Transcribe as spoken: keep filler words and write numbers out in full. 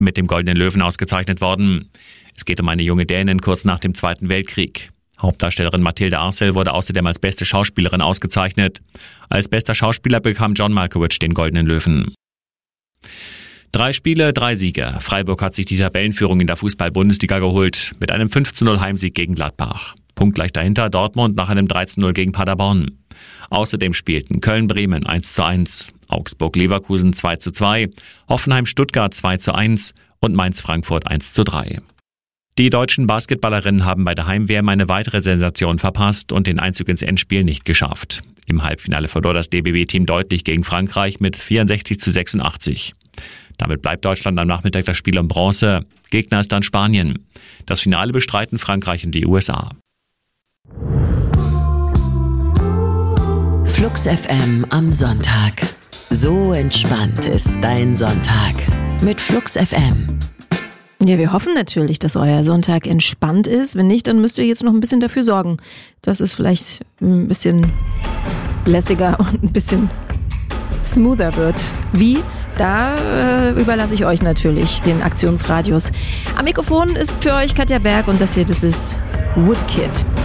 mit dem Goldenen Löwen ausgezeichnet worden. Es geht um eine junge Dänin kurz nach dem Zweiten Weltkrieg. Hauptdarstellerin Mathilde Arcel wurde außerdem als beste Schauspielerin ausgezeichnet. Als bester Schauspieler bekam John Malkovich den Goldenen Löwen. Drei Spiele, drei Siege. Freiburg hat sich die Tabellenführung in der Fußball-Bundesliga geholt mit einem fünf zu null Heimsieg gegen Gladbach. Punktgleich dahinter Dortmund nach einem drei zu null gegen Paderborn. Außerdem spielten Köln-Bremen eins zu eins, Augsburg-Leverkusen zwei zu zwei, Hoffenheim-Stuttgart zwei zu eins und Mainz-Frankfurt eins zu drei. Die deutschen Basketballerinnen haben bei der Heim-W M eine weitere Sensation verpasst und den Einzug ins Endspiel nicht geschafft. Im Halbfinale verlor das D B B-Team deutlich gegen Frankreich mit vierundsechzig zu sechsundachtzig. Damit bleibt Deutschland am Nachmittag das Spiel um Bronze. Gegner ist dann Spanien. Das Finale bestreiten Frankreich und die U S A. Flux F M am Sonntag. So entspannt ist dein Sonntag mit Flux F M. Ja, wir hoffen natürlich, dass euer Sonntag entspannt ist. Wenn nicht, dann müsst ihr jetzt noch ein bisschen dafür sorgen, dass es vielleicht ein bisschen lässiger und ein bisschen smoother wird. Wie? Da äh, überlasse ich euch natürlich den Aktionsradius. Am Mikrofon ist für euch Katja Berg und das hier, das ist Woodkid.